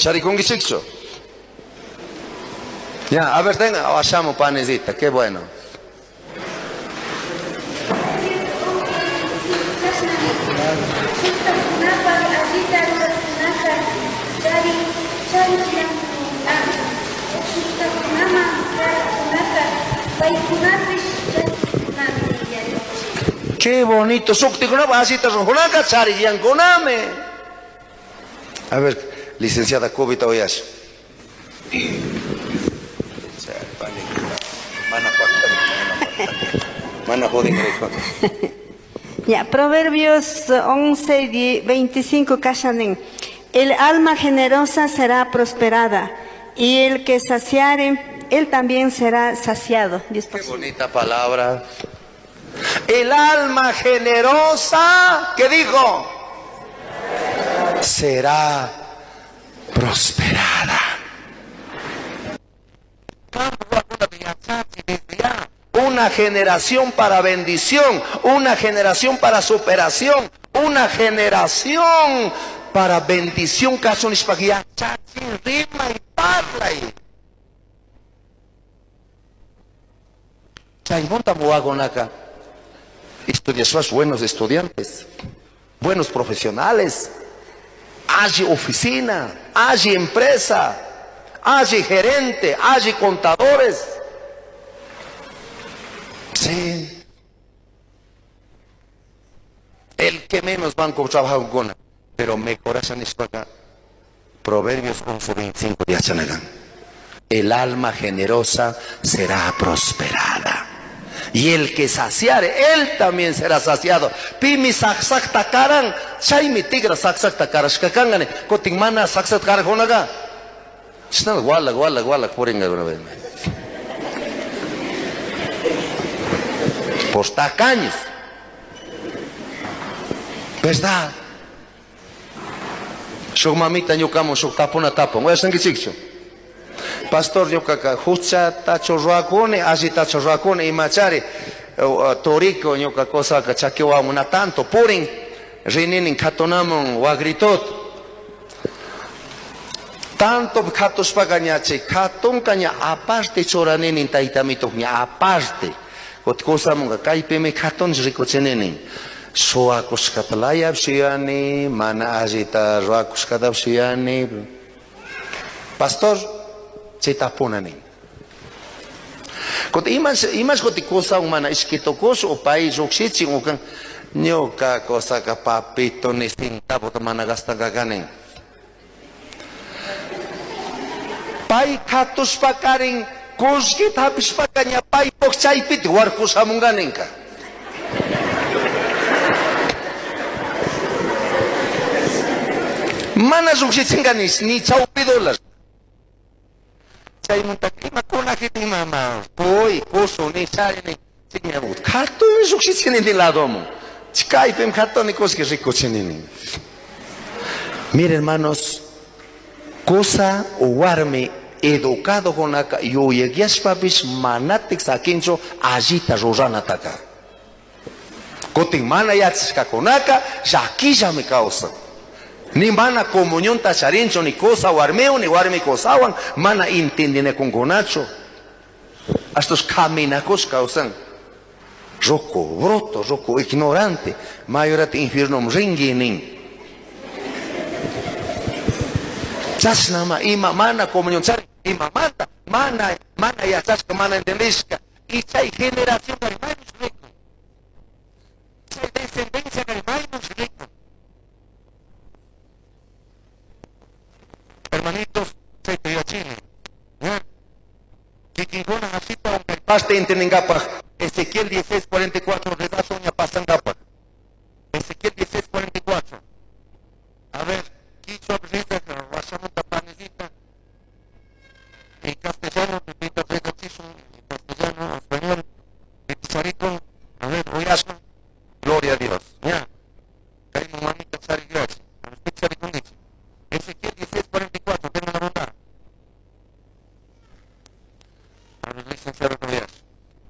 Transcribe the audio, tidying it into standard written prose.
Chariconguichixo. Ya, a ver, tenga, vayamos panecita, qué bueno. Qué bonito, a ver, licenciada Cubita Oyash. Ya, Proverbios 11:25 kashanin. El alma generosa será prosperada, y el que saciare, él también será saciado. Qué bonita palabra. El alma generosa, ¿qué dijo? Será prosperada. Una generación para bendición, una generación para superación, una generación para bendición. Rima y parla. Estudias buenos estudiantes, buenos profesionales, hay oficina, hay empresa, hay gerente, hay contadores. Sí. El que menos banco trabaja con, pero mejorasan esto acá. Proverbios 11:25 de Achanagan. El alma generosa será prosperada, y el que saciare, él también será saciado. Pimi saksak takaran, chaimi tigra saksak takaras kakangane, kotingmana saksak takaras honaga. Chisna wala poringa una vez. Por tacaños, ¿verdad? Shok mamita ñukamo shok tapona tapon, voy a san kichikcho. Pastor, yo caca, justa tacho roacone, así tacho roacone y machare, torico, yo caca cosa que chaquewa una tanto, purin, rinin katonamon, wagritot. Tanto katos pagañache, katon caña aparte choranenin taitamito, aparte. Kot cosa monga kaipeme katon ricochenenin. Soakos katalaya psiani, mana azita roakos kadapsiani. Pastor, Chetapunani. Kot imas koti cosa humana iskitokos o país oxichi okan nyoka cosa ka papito nistinta bota mana gasta gaganen. Pai katus pakaring kuskit habis pakanya pai pok chaipit warku samunganenka. Mana oxichinganis ni chaupidolas. Chay montaquima con la gente mamá, poi, coso, ni sale, ni chiñabut. Cartón es oxígeno en el domo. Chicay, pem cartón y cosas que rico chenini. Mire, hermanos, cosa o warme educado con acá, yo llegué a papis manatex aquincho, agita rosana taca. Cotin mana ya chica con acá, ya aquí ya me causa. Ni mana comunión tacharincho, ni cosa warmeo, ni warme cosawan, mana intendine con gonacho. Estos caminacos causan. Roco, broto, roco, ignorante. Mayorat infiernom ringinin. Chasnama, ima, mana comunión, ima, mana ya chasca, mana entendisca. Y chay generación de hermanos ricos. Chay descendencia de hermanos ricos. Hermanitos, se te dio Chile. Que quingona asita aunque el paste entendengapa. Ezequiel 16:44, le da soña pasangapa. Ezequiel 16:44. A ver, quiso abrirse, rasamos tapanecita. En castellano, pepito, regachizo, en castellano, español, en pizarrito. A ver, oyazo. Gloria a Dios.